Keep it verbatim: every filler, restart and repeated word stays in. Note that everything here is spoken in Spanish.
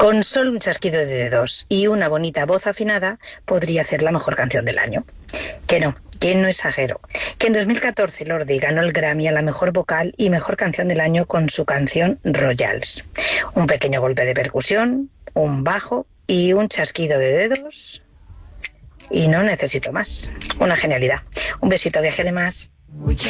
Con solo un chasquido de dedos y una bonita voz afinada, podría ser la mejor canción del año. Que no, que no exagero. Que en dos mil catorce Lordi ganó el Grammy a la mejor vocal y mejor canción del año con su canción Royals. Un pequeño golpe de percusión, un bajo y un chasquido de dedos. Y no necesito más. Una genialidad. Un besito, viajere más.